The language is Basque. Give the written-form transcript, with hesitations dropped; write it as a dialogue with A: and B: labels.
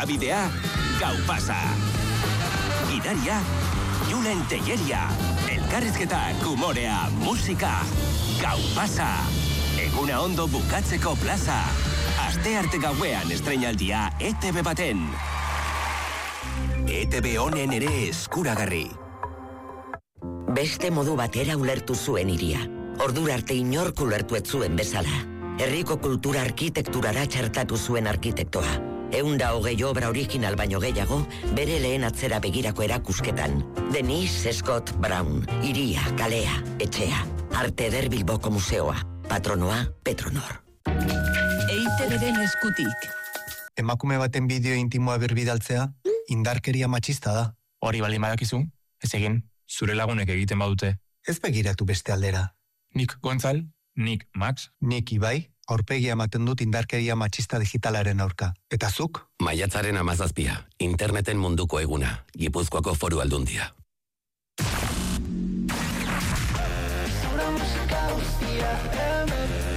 A: Norabidea, Gau Pasa. Gidaria, Julen Telleria. Elkarrizketak, humorea, musika. Gau Pasa. Eguna ondo bukatzeko plaza. Astearte gauean estreinaldia ETV baten. ETV honen ere eskuragarri.
B: Beste modu batera ulertu zuen hiria. Ordura arte inork ulertu ez zuen bezala. Herriko kultura arkitekturara txertatu zuen arkitektoa. 120 obra original baino gehiago, bere lehen atzera begirako erakusketan. Denise Scott Brown, hiria, kalea, etxea. Arte Eder Bilboko museoa. Patronoa, Petronor.
C: EITB-den eskutik.
D: Emakume baten bideo intimoa berbidaltzea, indarkeria matxista da.
E: Hori baldin badakizu, ez egin, zure lagunek egiten badute.
D: Ez begiratu beste aldera.
E: Nik Gontzal, nik Max.
D: Nik Ibai, aurpegia ematen dut indarkeria matxista digitalaren aurka. Eta zuk?
F: Maiatzaren 17, interneten munduko eguna, Gipuzkoako Foru Aldundia.
G: Zura musika guztia hemen